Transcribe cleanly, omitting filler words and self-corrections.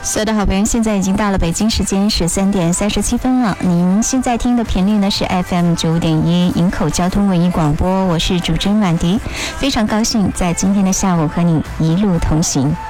所有的好朋友，现在已经到了北京时间13:37了。您现在听的频率呢是 FM 95.1营口交通文艺广播，我是主持人婉迪，非常高兴在今天的下午和你一路同行。